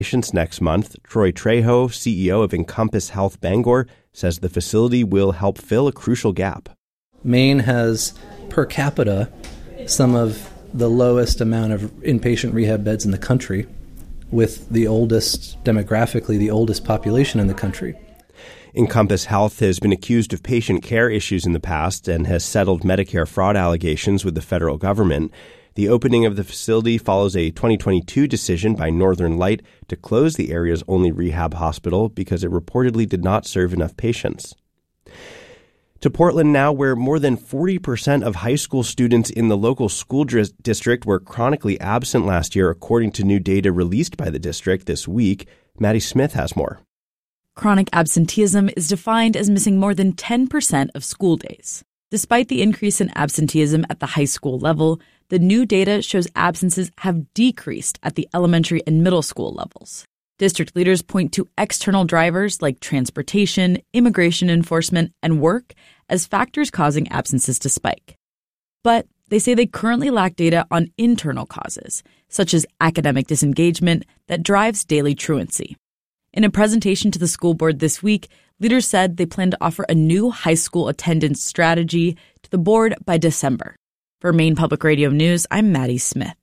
Patients next month. Troy Trejo, CEO of Encompass Health Bangor, says the facility will help fill a crucial gap. Maine has, per capita, some of the lowest amount of inpatient rehab beds in the country, with demographically the oldest population in the country. Encompass Health has been accused of patient care issues in the past and has settled Medicare fraud allegations with the federal government. The opening of the facility follows a 2022 decision by Northern Light to close the area's only rehab hospital because it reportedly did not serve enough patients. To Portland now, where more than 40% of high school students in the local school district were chronically absent last year, according to new data released by the district this week. Maddie Smith has more. Chronic absenteeism is defined as missing more than 10% of school days. Despite the increase in absenteeism at the high school level, the new data shows absences have decreased at the elementary and middle school levels. District leaders point to external drivers like transportation, immigration enforcement, and work as factors causing absences to spike. But they say they currently lack data on internal causes, such as academic disengagement that drives daily truancy. In a presentation to the school board this week, leaders said they plan to offer a new high school attendance strategy to the board by December. For Maine Public Radio News, I'm Maddie Smith.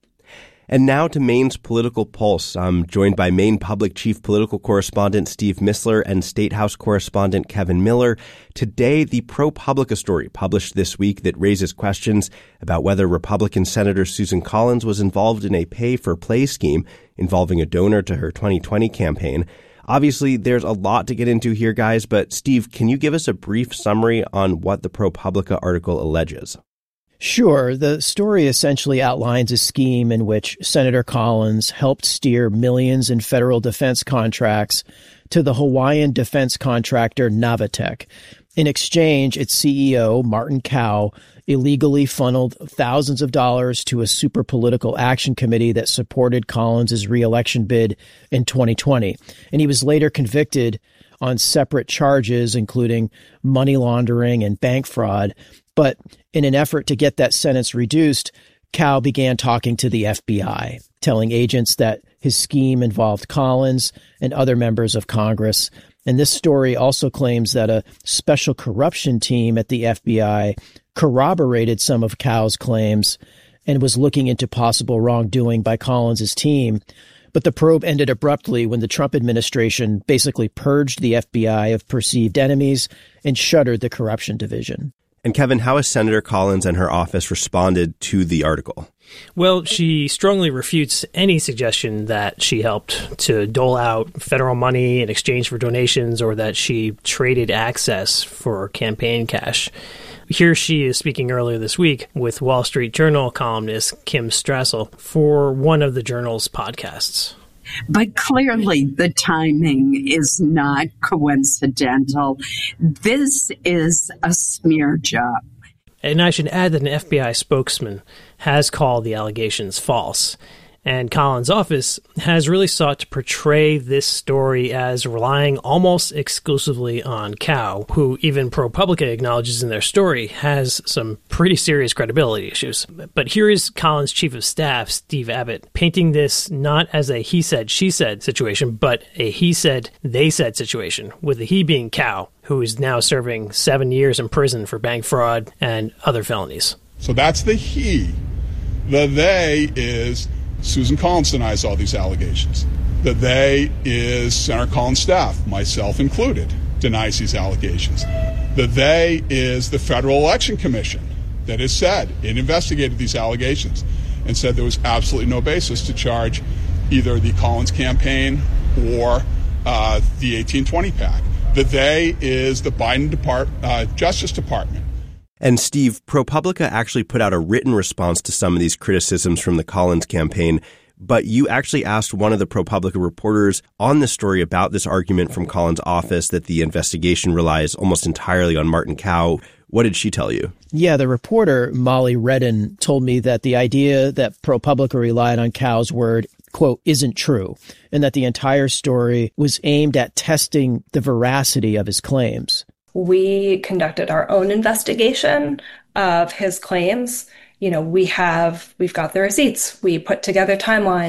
And now to Maine's political pulse. I'm joined by Maine Public Chief Political Correspondent Steve Mistler and State House Correspondent Kevin Miller. Today, the ProPublica story published this week that raises questions about whether Republican Senator Susan Collins was involved in a pay-for-play scheme involving a donor to her 2020 campaign. Obviously, there's a lot to get into here, guys, but Steve, can you give us a brief summary on what the ProPublica article alleges? Sure. The story essentially outlines a scheme in which Senator Collins helped steer millions in federal defense contracts to the Hawaiian defense contractor Navatech. In exchange, its CEO, Martin Kao, illegally funneled thousands of dollars to a super political action committee that supported Collins' re-election bid in 2020. And he was later convicted on separate charges, including money laundering and bank fraud. But in an effort to get that sentence reduced, Kao began talking to the FBI, telling agents that his scheme involved Collins and other members of Congress. And this story also claims that a special corruption team at the FBI corroborated some of Kao's claims and was looking into possible wrongdoing by Collins' team. But the probe ended abruptly when the Trump administration basically purged the FBI of perceived enemies and shuttered the corruption division. And Kevin, how has Senator Collins and her office responded to the article? Well, she strongly refutes any suggestion that she helped to dole out federal money in exchange for donations or that she traded access for campaign cash. Here she is speaking earlier this week with Wall Street Journal columnist Kim Strassel for one of the Journal's podcasts. But clearly the timing is not coincidental. This is a smear job. And I should add that an FBI spokesman has called the allegations false. And Collins' office has really sought to portray this story as relying almost exclusively on Kao, who even ProPublica acknowledges in their story has some pretty serious credibility issues. But here is Collins' chief of staff, Steve Abbott, painting this not as a he said, she said situation, but a he said, they said situation, with the he being Kao, who is now serving 7 years in prison for bank fraud and other felonies. So that's the he. The they is Susan Collins denies all these allegations. The they is Senator Collins' staff, myself included, denies these allegations. The they is the Federal Election Commission that has said it investigated these allegations and said there was absolutely no basis to charge either the Collins campaign or the 1820 PAC. The they is the Biden Justice Department. And Steve, ProPublica actually put out a written response to some of these criticisms from the Collins campaign, but you actually asked one of the ProPublica reporters on the story about this argument from Collins' office that the investigation relies almost entirely on Martin Kao. What did she tell you? Yeah, the reporter, Molly Redden, told me that the idea that ProPublica relied on Kao's word, quote, isn't true, and that the entire story was aimed at testing the veracity of his claims. We conducted our own investigation of his claims. You know, we've got the receipts. We put together timelines.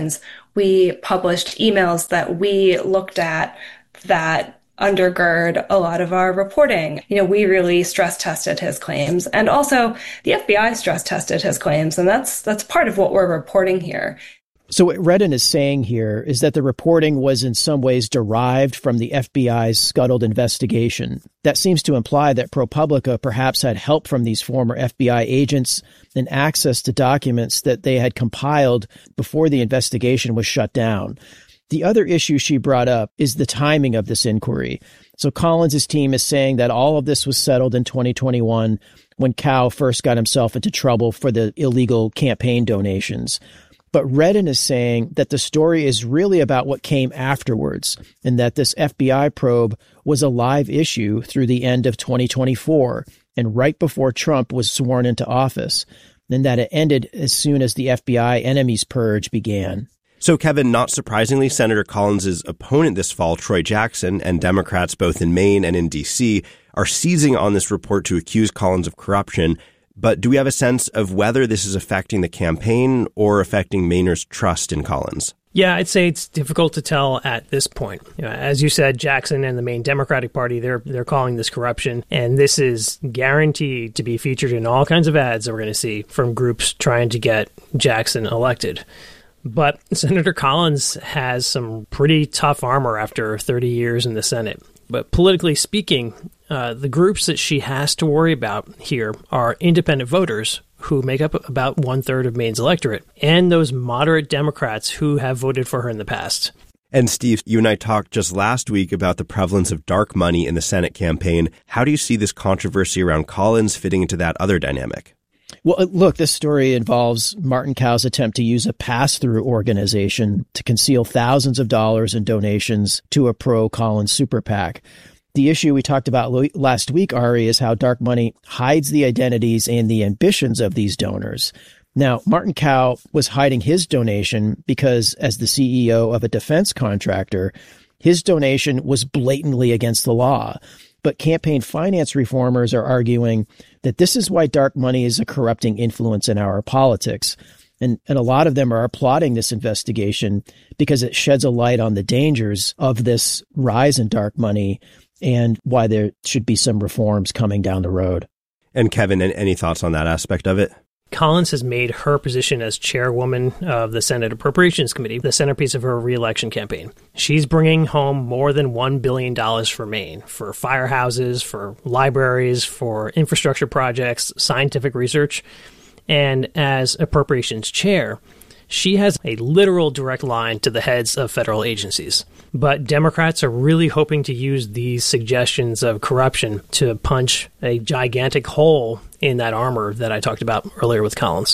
We published emails that we looked at that undergird a lot of our reporting. We really stress tested his claims, and also the FBI stress tested his claims, and that's part of what we're reporting here. So what Reddin is saying here is that the reporting was in some ways derived from the FBI's scuttled investigation. That seems to imply that ProPublica perhaps had help from these former FBI agents and access to documents that they had compiled before the investigation was shut down. The other issue she brought up is the timing of this inquiry. So Collins' team is saying that all of this was settled in 2021 when Cao first got himself into trouble for the illegal campaign donations. But Reddin is saying that the story is really about what came afterwards, and that this FBI probe was a live issue through the end of 2024 and right before Trump was sworn into office, and that it ended as soon as the FBI enemies purge began. So, Kevin, not surprisingly, Senator Collins' opponent this fall, Troy Jackson, and Democrats both in Maine and in D.C. are seizing on this report to accuse Collins of corruption. But do we have a sense of whether this is affecting the campaign or affecting Mainers' trust in Collins? Yeah, I'd say it's difficult to tell at this point. As you said, Jackson and the Maine Democratic Party, they're calling this corruption, and this is guaranteed to be featured in all kinds of ads that we're going to see from groups trying to get Jackson elected. But Senator Collins has some pretty tough armor after 30 years in the Senate. But politically speaking, the groups that she has to worry about here are independent voters who make up about 1/3 of Maine's electorate, and those moderate Democrats who have voted for her in the past. And Steve, you and I talked just last week about the prevalence of dark money in the Senate campaign. How do you see this controversy around Collins fitting into that other dynamic? Well, look, this story involves Martin Cao's attempt to use a pass-through organization to conceal thousands of dollars in donations to a pro-Collins super PAC. The issue we talked about last week, Ari, is how dark money hides the identities and the ambitions of these donors. Now, Martin Cao was hiding his donation because, as the CEO of a defense contractor, his donation was blatantly against the law. But campaign finance reformers are arguing that this is why dark money is a corrupting influence in our politics. And a lot of them are applauding this investigation because it sheds a light on the dangers of this rise in dark money and why there should be some reforms coming down the road. And Kevin, any thoughts on that aspect of it? Collins has made her position as chairwoman of the Senate Appropriations Committee the centerpiece of her reelection campaign. She's bringing home more than $1 billion for Maine, for firehouses, for libraries, for infrastructure projects, scientific research. And as appropriations chair, she has a literal direct line to the heads of federal agencies. But Democrats are really hoping to use these suggestions of corruption to punch a gigantic hole in that armor that I talked about earlier with Collins.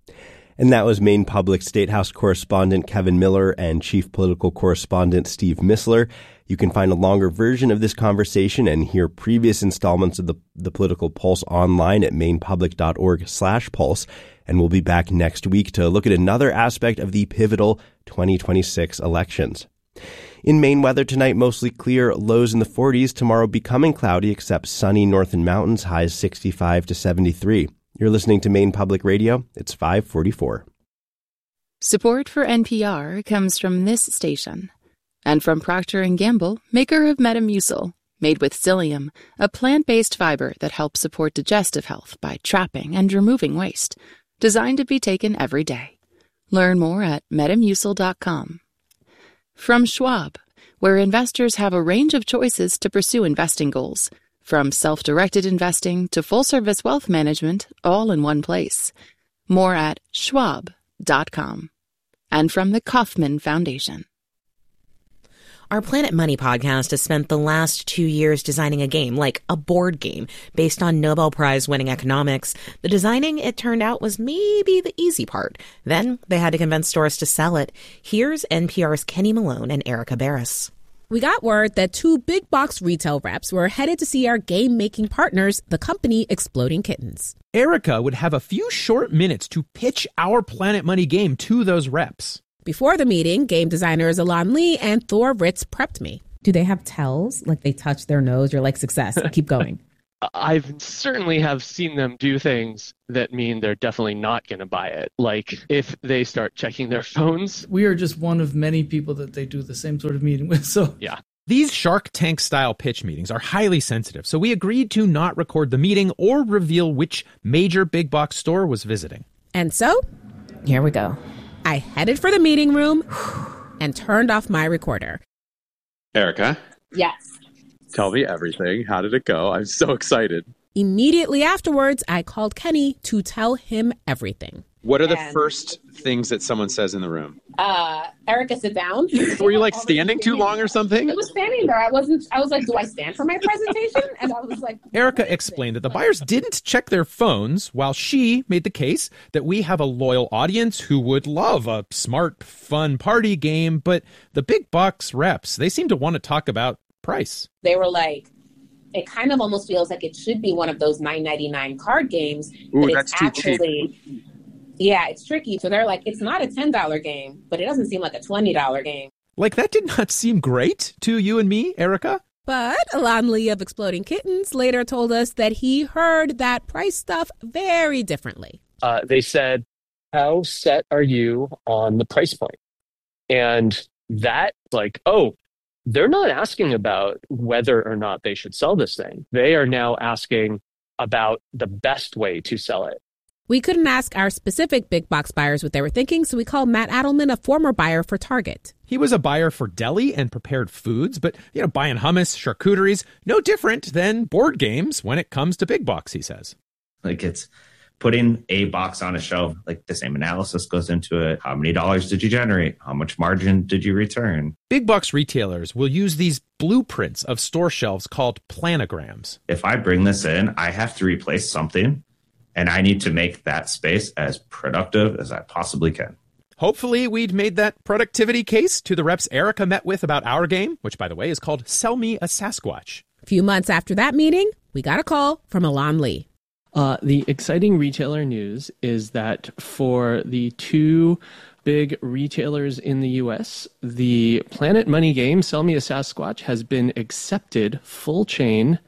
And that was Maine Public State House correspondent Kevin Miller and chief political correspondent Steve Missler. You can find a longer version of this conversation and hear previous installments of the Political Pulse online at mainepublic.org/pulse. And we'll be back next week to look at another aspect of the pivotal 2026 elections. In Maine, weather tonight mostly clear, lows in the 40s. Tomorrow becoming cloudy, except sunny north and mountains, highs 65 to 73. You're listening to Maine Public Radio. It's 5:44. Support for NPR comes from this station and from Procter & Gamble, maker of Metamucil, made with psyllium, a plant-based fiber that helps support digestive health by trapping and removing waste, designed to be taken every day. Learn more at Metamucil.com. From Schwab, where investors have a range of choices to pursue investing goals, from self-directed investing to full-service wealth management, all in one place. More at Schwab.com. And from the Kauffman Foundation. Our Planet Money podcast has spent the last 2 years designing a game, like a board game, based on Nobel Prize-winning economics. The designing, it turned out, was maybe the easy part. Then they had to convince stores to sell it. Here's NPR's Kenny Malone and Erica Barris. We got word that 2 big box retail reps were headed to see our game-making partners, the company Exploding Kittens. Erica would have a few short minutes to pitch our Planet Money game to those reps. Before the meeting, game designers Alon Lee and Thor Ritz prepped me. Do they have tells? Like they touch their nose? You're like, success. Keep going. I've certainly have seen them do things that mean they're definitely not going to buy it. Like if they start checking their phones. We are just one of many people that they do the same sort of meeting with. So yeah. These Shark Tank-style pitch meetings are highly sensitive, so we agreed to not record the meeting or reveal which major big box store was visiting. And so, here we go. I headed for the meeting room and turned off my recorder. Erica? Yes. Tell me everything. How did it go? I'm so excited. Immediately afterwards, I called Kenny to tell him everything. What are the first things that someone says in the room? Erica, sit down. Were you like standing too long or something? I was standing there. I was like, do I stand for my presentation? And I was like... Erica explained that the buyers didn't check their phones, while she made the case that we have a loyal audience who would love a smart, fun party game, but the big box reps, they seem to want to talk about price. They were like, it kind of almost feels like it should be one of those $9.99 card games. Ooh, but that's too cheap. Yeah, it's tricky. So they're like, it's not a $10 game, but it doesn't seem like a $20 game. Like, that did not seem great to you and me, Erica. But Alon Lee of Exploding Kittens later told us that he heard that price stuff very differently. They said, how set are you on the price point? And that, like, oh, they're not asking about whether or not they should sell this thing. They are now asking about the best way to sell it. We couldn't ask our specific big box buyers what they were thinking, so we called Matt Adelman, a former buyer for Target. He was a buyer for deli and prepared foods, but, buying hummus, charcuteries, no different than board games when it comes to big box, he says. Like, it's putting a box on a shelf, like the same analysis goes into it. How many dollars did you generate? How much margin did you return? Big box retailers will use these blueprints of store shelves called planograms. If I bring this in, I have to replace something. And I need to make that space as productive as I possibly can. Hopefully we'd made that productivity case to the reps Erica met with about our game, which, by the way, is called Sell Me a Sasquatch. A few months after that meeting, we got a call from Alon Lee. The exciting retailer news is that for the two big retailers in the U.S., the Planet Money game, Sell Me a Sasquatch, has been accepted full chain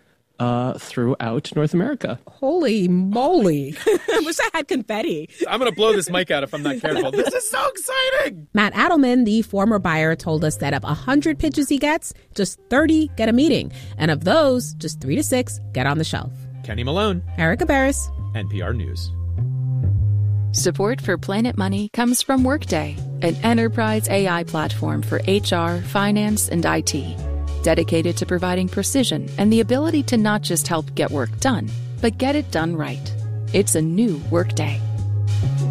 throughout North America. Holy moly. I wish I had confetti. I'm going to blow this mic out if I'm not careful. This is so exciting. Matt Adelman, the former buyer, told us that of 100 pitches he gets, just 30 get a meeting. And of those, just 3 to 6 get on the shelf. Kenny Malone. Erica Barris. NPR News. Support for Planet Money comes from Workday, an enterprise AI platform for HR, finance, and IT. Dedicated to providing precision and the ability to not just help get work done, but get it done right. It's a new Workday.